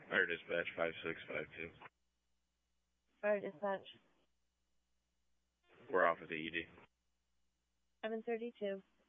Fire dispatch 5652. Fire dispatch. We're off at the ED. 732.